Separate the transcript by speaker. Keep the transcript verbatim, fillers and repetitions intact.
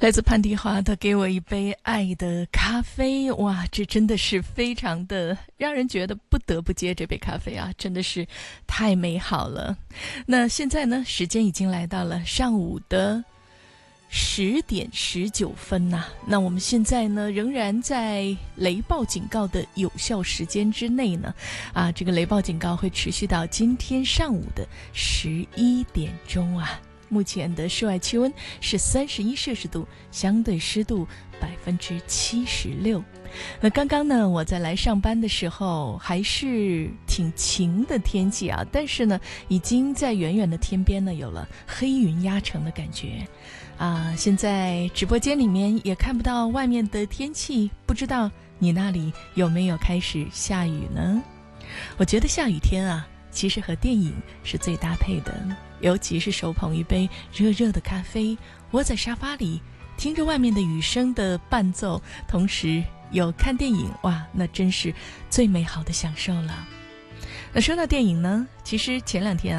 Speaker 1: 来自潘迪华的给我一杯爱的咖啡，哇，这真的是非常的让人觉得不得不接这杯咖啡啊，真的是太美好了。那现在呢，时间已经来到了上午的十点十九分呐、啊。那我们现在呢，仍然在雷暴警告的有效时间之内呢，啊，这个雷暴警告会持续到今天上午的十一点钟啊。目前的室外气温是三十一摄氏度，相对湿度百分之七十六。那刚刚呢，我在来上班的时候还是挺晴的天气啊，但是呢，已经在远远的天边呢有了黑云压城的感觉啊。现在直播间里面也看不到外面的天气，不知道你那里有没有开始下雨呢？我觉得下雨天啊，其实和电影是最搭配的。尤其是手捧一杯热热的咖啡，窝在沙发里，听着外面的雨声的伴奏，同时有看电影，哇，那真是最美好的享受了。那说到电影呢，其实前两天啊